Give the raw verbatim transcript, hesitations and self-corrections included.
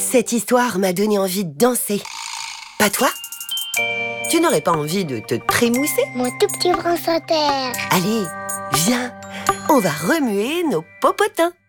Cette histoire m'a donné envie de danser. Pas toi? Tu n'aurais pas envie de te trémousser? Mon tout petit France Inter. Allez, viens, on va remuer nos popotins.